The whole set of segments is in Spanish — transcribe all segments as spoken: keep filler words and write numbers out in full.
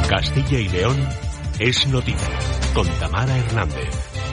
Castilla y León es noticia, con Tamara Hernández.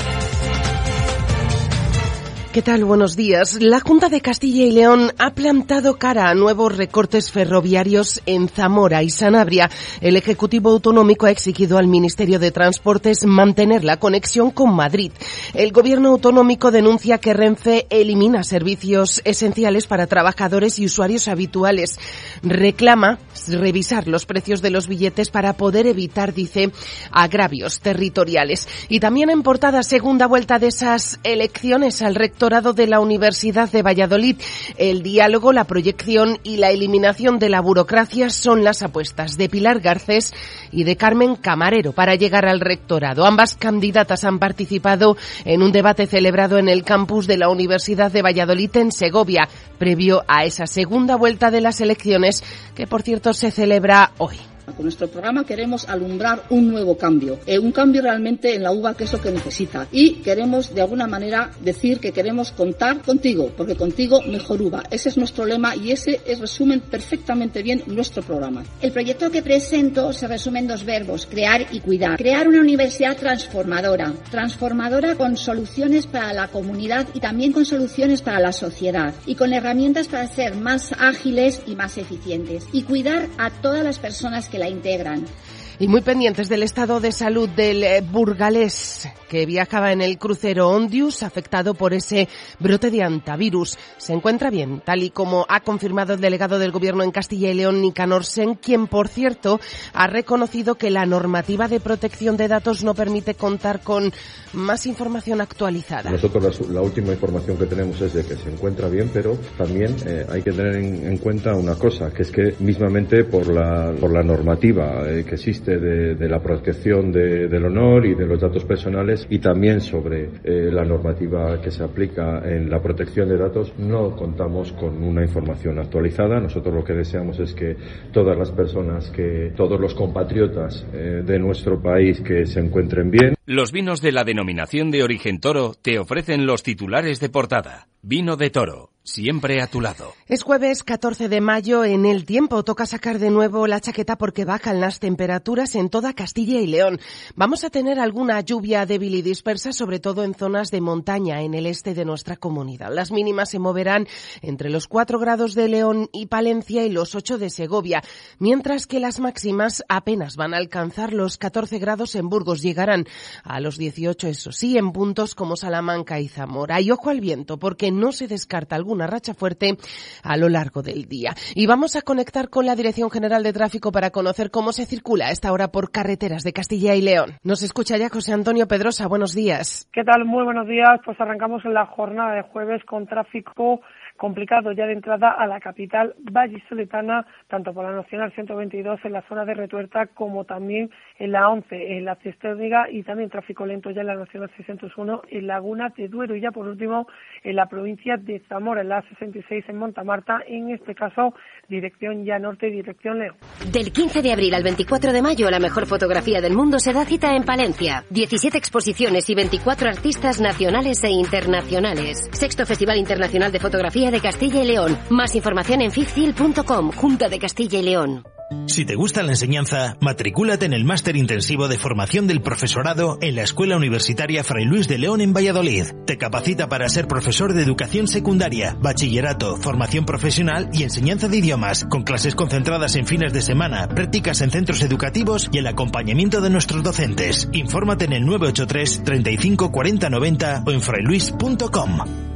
¿Qué tal? Buenos días. La Junta de Castilla y León ha plantado cara a nuevos recortes ferroviarios en Zamora y Sanabria. El Ejecutivo Autonómico ha exigido al Ministerio de Transportes mantener la conexión con Madrid. El Gobierno autonómico denuncia que Renfe elimina servicios esenciales para trabajadores y usuarios habituales. Reclama revisar los precios de los billetes para poder evitar, dice, agravios territoriales. Y también en portada, segunda vuelta de esas elecciones al rector de la Universidad de Valladolid. El diálogo, la proyección y la eliminación de la burocracia son las apuestas de Pilar Garcés y de Carmen Camarero para llegar al rectorado. Ambas candidatas han participado en un debate celebrado en el campus de la Universidad de Valladolid en Segovia, previo a esa segunda vuelta de las elecciones, que por cierto se celebra hoy. Con nuestro programa queremos alumbrar un nuevo cambio, eh, un cambio realmente en la uva, que es lo que necesita. Y queremos de alguna manera decir que queremos contar contigo, porque contigo mejor uva. Ese es nuestro lema y ese es, resumen perfectamente bien nuestro programa. El proyecto que presento se resume en dos verbos: crear y cuidar. Crear una universidad transformadora, transformadora con soluciones para la comunidad y también con soluciones para la sociedad y con herramientas para ser más ágiles y más eficientes. Y cuidar a todas las personas que la integran. Y muy pendientes del estado de salud del burgalés, que viajaba en el crucero Ondius, afectado por ese brote de antivirus. Se encuentra bien, tal y como ha confirmado el delegado del Gobierno en Castilla y León, Nicanor Sen, quien, por cierto, ha reconocido que la normativa de protección de datos no permite contar con más información actualizada. Nosotros la, la última información que tenemos es de que se encuentra bien, pero también eh, hay que tener en, en cuenta una cosa, que es que mismamente por la, por la normativa eh, que existe De, de la protección de, del honor y de los datos personales, y también sobre eh, la normativa que se aplica en la protección de datos, no contamos con una información actualizada. Nosotros lo que deseamos es que todas las personas, que todos los compatriotas eh, de nuestro país que se encuentren bien. Los vinos de la denominación de origen Toro te ofrecen los titulares de portada. Vino de Toro, siempre a tu lado. Es jueves catorce de mayo. En El Tiempo toca sacar de nuevo la chaqueta porque bajan las temperaturas en toda Castilla y León. Vamos a tener alguna lluvia débil y dispersa, sobre todo en zonas de montaña en el este de nuestra comunidad. Las mínimas se moverán entre los cuatro grados de León y Palencia y los ocho de Segovia, mientras que las máximas apenas van a alcanzar los catorce grados en Burgos. Llegarán a los dieciocho, eso sí, en puntos como Salamanca y Zamora. Y ojo al viento, porque no se descarta alguna racha fuerte a lo largo del día. Y vamos a conectar con la Dirección General de Tráfico para conocer cómo se circula a esta hora por carreteras de Castilla y León. Nos escucha ya José Antonio Pedrosa. Buenos días. ¿Qué tal? Muy buenos días. Pues arrancamos en la jornada de jueves con tráfico complicado ya de entrada a la capital vallisoletana, tanto por la Nacional ciento veintidós en la zona de Retuerta como también en la once en la Cisterniga, y también tráfico lento ya en la Nacional seiscientos uno en Laguna de Duero, y ya por último en la provincia de Zamora en la sesenta y seis en Montamarta, en este caso dirección ya norte, dirección León. Del quince de abril al veinticuatro de mayo, la mejor fotografía del mundo se da cita en Palencia. diecisiete exposiciones y veinticuatro artistas nacionales e internacionales. Sexto Festival Internacional de Fotografía de Castilla y León. Más información en ficil punto com, Junta de Castilla y León. Si te gusta la enseñanza, matricúlate en el máster intensivo de formación del profesorado en la Escuela Universitaria Fray Luis de León en Valladolid. Te capacita para ser profesor de educación secundaria, bachillerato, formación profesional y enseñanza de idiomas, con clases concentradas en fines de semana, prácticas en centros educativos y el acompañamiento de nuestros docentes. Infórmate en el nueve ocho tres, treinta y cinco, cuarenta, noventa o en frailuis punto com.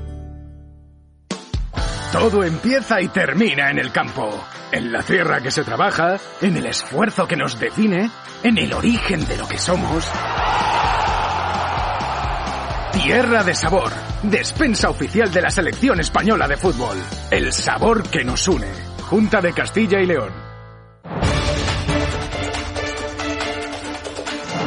Todo empieza y termina en el campo, en la tierra que se trabaja, en el esfuerzo que nos define, en el origen de lo que somos. Tierra de Sabor, despensa oficial de la selección española de fútbol. El sabor que nos une. Junta de Castilla y León.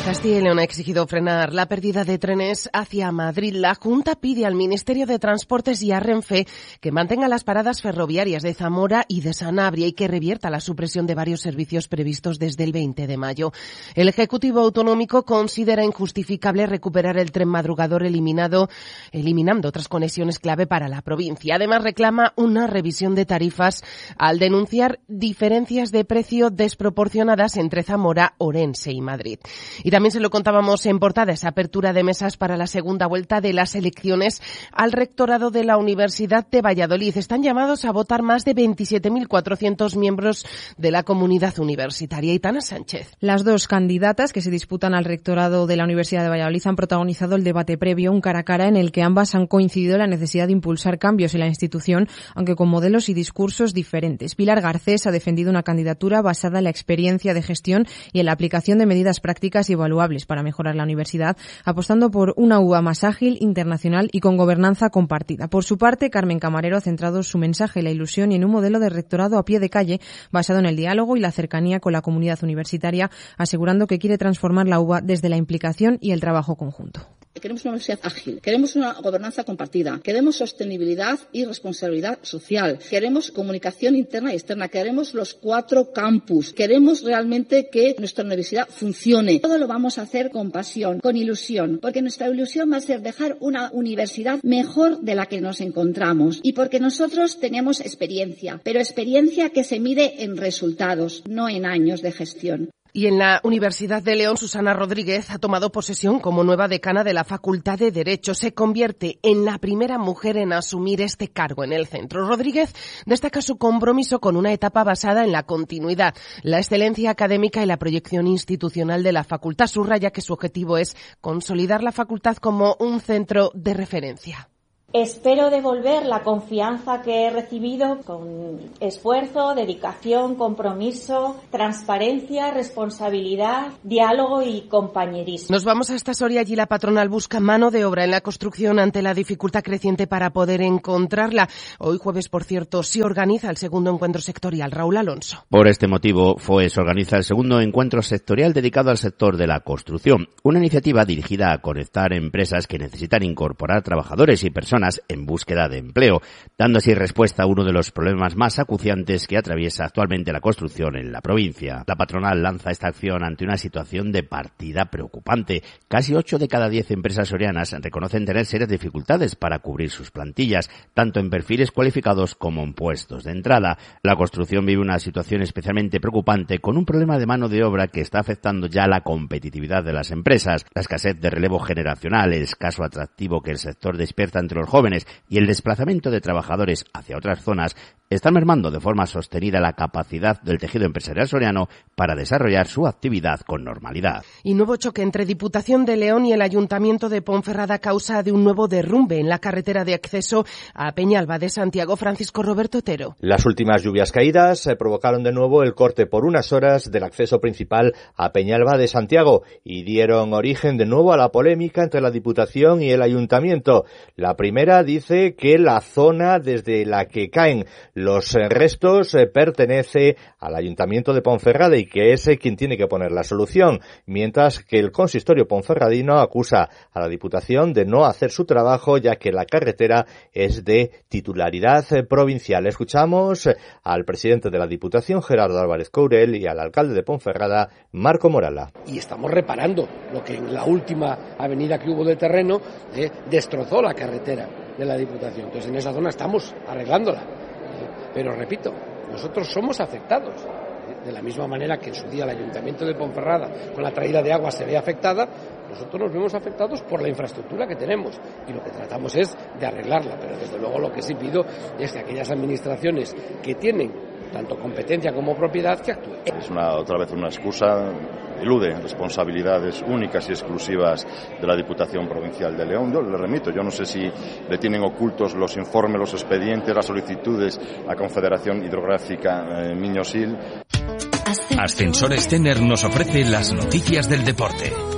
Castilla y León ha exigido frenar la pérdida de trenes hacia Madrid. La Junta pide al Ministerio de Transportes y a Renfe que mantenga las paradas ferroviarias de Zamora y de Sanabria y que revierta la supresión de varios servicios previstos desde el veinte de mayo. El Ejecutivo Autonómico considera injustificable recuperar el tren madrugador eliminado, eliminando otras conexiones clave para la provincia. Además, reclama una revisión de tarifas al denunciar diferencias de precio desproporcionadas entre Zamora, Orense y Madrid. Y también se lo contábamos en portada, esa apertura de mesas para la segunda vuelta de las elecciones al rectorado de la Universidad de Valladolid. Están llamados a votar más de veintisiete mil cuatrocientos miembros de la comunidad universitaria. Aitana Sánchez. Las dos candidatas que se disputan al rectorado de la Universidad de Valladolid han protagonizado el debate previo, un cara a cara en el que ambas han coincidido en la necesidad de impulsar cambios en la institución, aunque con modelos y discursos diferentes. Pilar Garcés ha defendido una candidatura basada en la experiencia de gestión y en la aplicación de medidas prácticas y evaluables para mejorar la universidad, apostando por una U B A más ágil, internacional y con gobernanza compartida. Por su parte, Carmen Camarero ha centrado su mensaje en la ilusión y en un modelo de rectorado a pie de calle basado en el diálogo y la cercanía con la comunidad universitaria, asegurando que quiere transformar la U B A desde la implicación y el trabajo conjunto. Queremos una universidad ágil, queremos una gobernanza compartida, queremos sostenibilidad y responsabilidad social, queremos comunicación interna y externa, queremos los cuatro campus, queremos realmente que nuestra universidad funcione. Todo lo vamos a hacer con pasión, con ilusión, porque nuestra ilusión va a ser dejar una universidad mejor de la que nos encontramos y porque nosotros tenemos experiencia, pero experiencia que se mide en resultados, no en años de gestión. Y en la Universidad de León, Susana Rodríguez ha tomado posesión como nueva decana de la Facultad de Derecho. Se convierte en la primera mujer en asumir este cargo en el centro. Rodríguez destaca su compromiso con una etapa basada en la continuidad, la excelencia académica y la proyección institucional de la facultad. Subraya que su objetivo es consolidar la facultad como un centro de referencia. Espero devolver la confianza que he recibido con esfuerzo, dedicación, compromiso, transparencia, responsabilidad, diálogo y compañerismo. Nos vamos hasta Soria. Allí la patronal busca mano de obra en la construcción ante la dificultad creciente para poder encontrarla. Hoy jueves, por cierto, se organiza el segundo encuentro sectorial. Raúl Alonso. Por este motivo, F O E se organiza el segundo encuentro sectorial dedicado al sector de la construcción. Una iniciativa dirigida a conectar empresas que necesitan incorporar trabajadores y personas en búsqueda de empleo, dando así respuesta a uno de los problemas más acuciantes que atraviesa actualmente la construcción en la provincia. La patronal lanza esta acción ante una situación de partida preocupante. Casi ocho de cada diez empresas sorianas reconocen tener serias dificultades para cubrir sus plantillas, tanto en perfiles cualificados como en puestos de entrada. La construcción vive una situación especialmente preocupante, con un problema de mano de obra que está afectando ya la competitividad de las empresas. La escasez de relevo generacional, el escaso atractivo que el sector despierta entre los jóvenes y el desplazamiento de trabajadores hacia otras zonas están mermando de forma sostenida la capacidad del tejido empresarial soriano para desarrollar su actividad con normalidad. Y nuevo choque entre Diputación de León y el Ayuntamiento de Ponferrada a causa de un nuevo derrumbe en la carretera de acceso a Peñalba de Santiago. Francisco Roberto Otero. Las últimas lluvias caídas provocaron de nuevo el corte por unas horas del acceso principal a Peñalba de Santiago y dieron origen de nuevo a la polémica entre la Diputación y el Ayuntamiento. La primera dice que la zona desde la que caen los restos eh, pertenece al Ayuntamiento de Ponferrada y que es eh, quien tiene que poner la solución, mientras que el consistorio ponferradino acusa a la Diputación de no hacer su trabajo, ya que la carretera es de titularidad eh, provincial. Escuchamos eh, al presidente de la Diputación, Gerardo Álvarez Courel, y al alcalde de Ponferrada, Marco Morala. Y estamos reparando lo que en la última avenida que hubo de terreno eh, destrozó la carretera de la Diputación. Entonces en esa zona estamos arreglándola. Pero repito, nosotros somos afectados. De la misma manera que en su día el Ayuntamiento de Ponferrada con la traída de agua se ve afectada, nosotros nos vemos afectados por la infraestructura que tenemos y lo que tratamos es de arreglarla. Pero desde luego lo que sí pido es que aquellas administraciones que tienen tanto competencia como propiedad que actúen. Es una, otra vez una excusa, elude responsabilidades únicas y exclusivas de la Diputación Provincial de León. Yo le remito, yo no sé si le tienen ocultos los informes, los expedientes, las solicitudes a Confederación Hidrográfica eh, Miñosil. Ascensores Tener nos ofrece las noticias del deporte.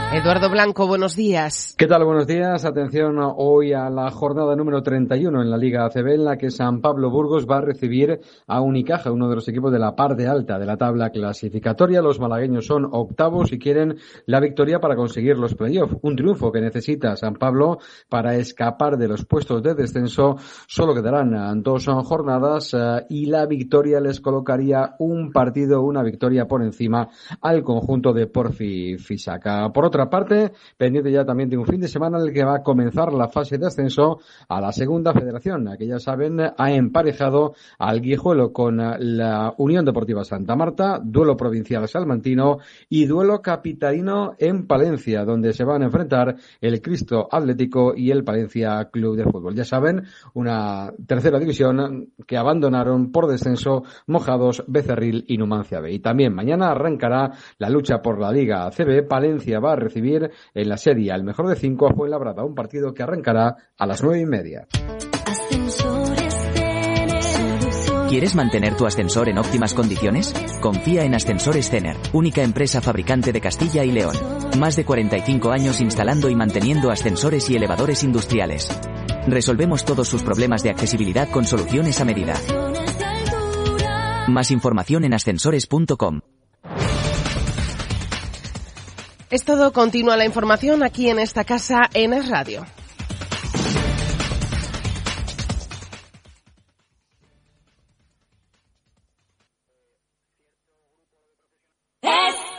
Eduardo Blanco, buenos días. ¿Qué tal? Buenos días. Atención hoy a la jornada número treinta y uno en la Liga A C B, en la que San Pablo Burgos va a recibir a Unicaja, uno de los equipos de la parte alta de la tabla clasificatoria. Los malagueños son octavos y quieren la victoria para conseguir los playoffs. Un triunfo que necesita San Pablo para escapar de los puestos de descenso. Solo quedarán dos jornadas y la victoria les colocaría un partido, una victoria por encima al conjunto de Porfi Fisaca. Por otra parte, pendiente ya también de un fin de semana en el que va a comenzar la fase de ascenso a la segunda federación, que ya saben ha emparejado al Guijuelo con la Unión Deportiva Santa Marta, duelo provincial salmantino y duelo capitalino en Palencia, donde se van a enfrentar el Cristo Atlético y el Palencia Club de Fútbol. Ya saben, una tercera división que abandonaron por descenso Mojados, Becerril y Numancia B. Y también mañana arrancará la lucha por la Liga A C B. Palencia va a recibir en la serie al mejor de cinco a Fuenlabrada, un partido que arrancará a las nueve y media. ¿Quieres mantener tu ascensor en óptimas condiciones? Confía en Ascensores Cener, única empresa fabricante de Castilla y León. Más de cuarenta y cinco años instalando y manteniendo ascensores y elevadores industriales. Resolvemos todos sus problemas de accesibilidad con soluciones a medida. Más información en ascensores punto com. Es todo, continúa la información aquí en esta casa en Es Radio.